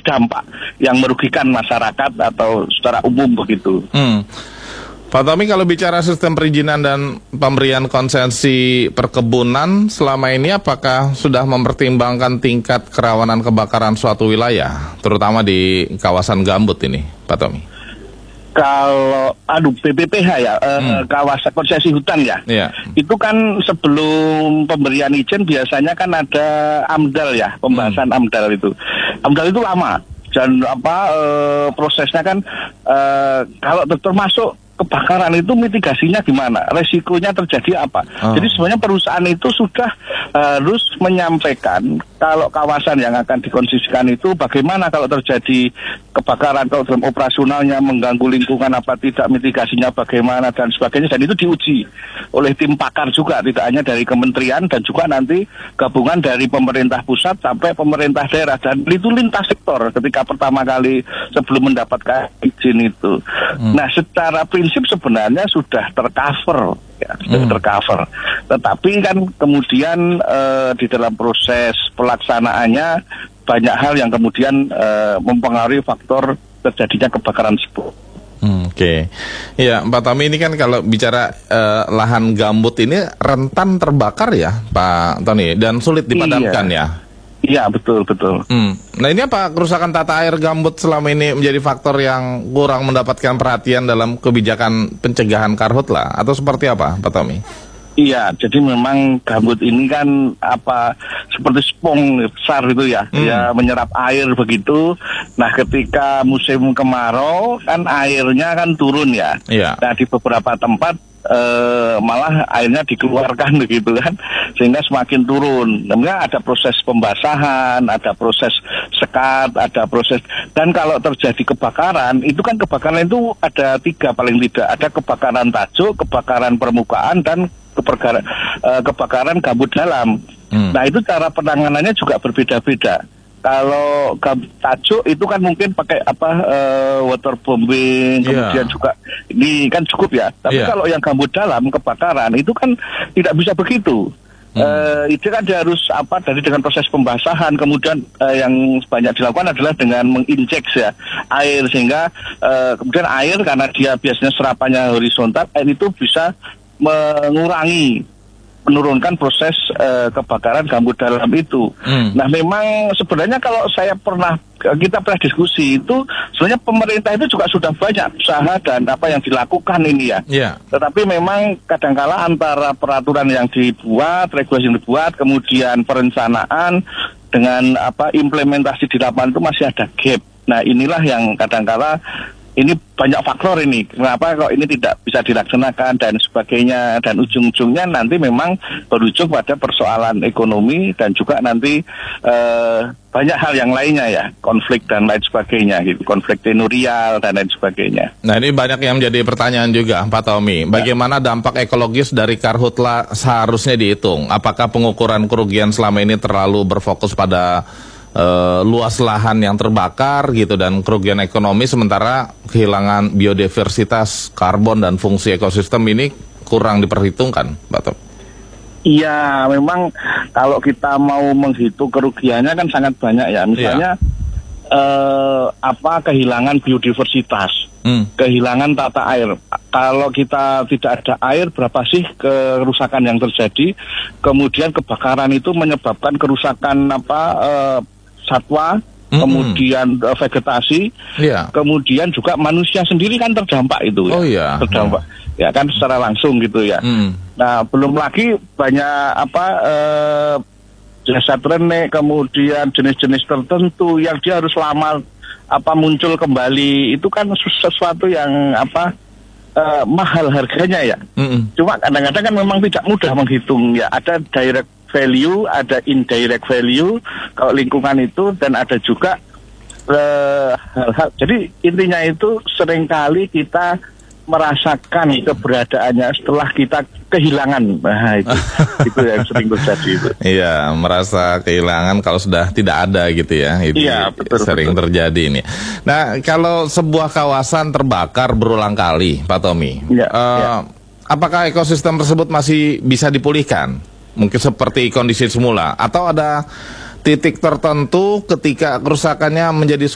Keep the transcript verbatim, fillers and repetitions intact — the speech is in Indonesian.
dampak yang merugikan masyarakat atau secara umum begitu. Hmm. Pak Tommy, kalau bicara sistem perizinan dan pemberian konsesi perkebunan selama ini, apakah sudah mempertimbangkan tingkat kerawanan kebakaran suatu wilayah, terutama di kawasan gambut ini, Pak Tommy? Kalau, aduh, B P P H ya, hmm. eh, kawasan konsesi hutan ya, yeah. Itu kan sebelum pemberian izin biasanya kan ada AMDAL ya, pembahasan hmm. AMDAL itu. AMDAL itu lama, dan apa eh, prosesnya kan, eh, kalau termasuk kebakaran itu mitigasinya gimana, resikonya terjadi apa. Oh. Jadi sebenarnya perusahaan itu sudah harus menyampaikan kalau kawasan yang akan dikonsesikan itu bagaimana kalau terjadi kebakaran, kalau dalam operasionalnya mengganggu lingkungan apa tidak, mitigasinya bagaimana dan sebagainya, dan itu diuji oleh tim pakar juga, tidak hanya dari kementerian dan juga nanti gabungan dari pemerintah pusat sampai pemerintah daerah, dan itu lintas sektor ketika pertama kali sebelum mendapatkan izin itu. Hmm. Nah, secara prinsip sebenarnya sudah tercover ya, sudah hmm. tercover. Tetapi kan kemudian uh, di dalam proses pelaksanaannya banyak hal yang kemudian uh, mempengaruhi faktor terjadinya kebakaran tersebut. Hmm, Oke, okay. Ya Pak Tommy, ini kan kalau bicara uh, lahan gambut ini rentan terbakar ya Pak Tony, dan sulit dipadamkan iya. ya. Iya, betul, betul. Hmm. Nah, ini apa kerusakan tata air gambut selama ini menjadi faktor yang kurang mendapatkan perhatian dalam kebijakan pencegahan karhutla, atau seperti apa, Pak Tommy? Iya, jadi memang gambut ini kan apa seperti spong besar itu ya, hmm. ya menyerap air begitu. Nah, ketika musim kemarau kan airnya kan turun ya. Iya. Nah, di beberapa tempat Uh, malah airnya dikeluarkan begitu kan, sehingga semakin turun. Namanya ada proses pembasahan, ada proses sekat, ada proses, dan kalau terjadi kebakaran itu kan kebakaran itu ada tiga paling tidak, ada kebakaran tajuk, kebakaran permukaan, dan kebakaran, uh, kebakaran gambut dalam. Hmm. Nah, itu cara penanganannya juga berbeda-beda. Kalau tajuk itu kan mungkin pakai apa uh, waterbombing, yeah. kemudian juga ini kan cukup ya. Tapi yeah. kalau yang gambut dalam kebakaran itu kan tidak bisa begitu. Hmm. Uh, itu kan dia harus apa dari dengan proses pembasahan, kemudian uh, yang banyak dilakukan adalah dengan menginjek ya air, sehingga uh, kemudian air karena dia biasanya serapannya horizontal, air itu bisa mengurangi, menurunkan proses uh, kebakaran gambut dalam itu. Hmm. Nah, memang sebenarnya kalau saya pernah kita pernah diskusi itu sebenarnya pemerintah itu juga sudah banyak usaha dan apa yang dilakukan ini ya. Yeah. Tetapi memang kadangkala antara peraturan yang dibuat, regulasi yang dibuat, kemudian perencanaan dengan apa implementasi di lapangan itu masih ada gap. Nah, inilah yang kadangkala ini banyak faktor ini, kenapa kok ini tidak bisa dilaksanakan dan sebagainya, dan ujung-ujungnya nanti memang berujung pada persoalan ekonomi dan juga nanti eh, banyak hal yang lainnya ya, konflik dan lain sebagainya, gitu, konflik tenurial dan lain sebagainya. Nah, ini banyak yang menjadi pertanyaan juga Pak Tommy, bagaimana ya. dampak ekologis dari karhutla seharusnya dihitung? Apakah pengukuran kerugian selama ini terlalu berfokus pada Uh, luas lahan yang terbakar gitu dan kerugian ekonomi, sementara kehilangan biodiversitas, karbon dan fungsi ekosistem ini kurang diperhitungkan, Pak Tom? Iya, memang kalau kita mau menghitung kerugiannya kan sangat banyak ya. Misalnya ya. Uh, apa kehilangan biodiversitas, hmm. kehilangan tata air. Kalau kita tidak ada air, berapa sih kerusakan yang terjadi? Kemudian kebakaran itu menyebabkan kerusakan apa? Uh, satwa, mm-hmm. kemudian uh, vegetasi, yeah. kemudian juga manusia sendiri kan terdampak itu ya, oh, yeah. terdampak, yeah. ya kan secara langsung gitu ya. Mm. Nah, belum lagi banyak apa uh, jasad renek, kemudian jenis-jenis tertentu yang dia harus lama apa muncul kembali, itu kan sesuatu yang apa uh, mahal harganya ya. Mm-hmm. Cuma kadang-kadang kan memang tidak mudah menghitung ya, ada direct value, ada indirect value kalau lingkungan itu, dan ada juga uh, hal-hal. Jadi intinya itu seringkali kita merasakan keberadaannya setelah kita kehilangan. Nah, itu itu yang sering terjadi itu. Iya, merasa kehilangan kalau sudah tidak ada gitu ya. Itu iya, betul, sering betul. terjadi ini. Nah, kalau sebuah kawasan terbakar berulang kali, Pak Tommy, ya, uh, ya. apakah ekosistem tersebut masih bisa dipulihkan? Mungkin seperti kondisi semula, atau ada titik tertentu ketika kerusakannya menjadi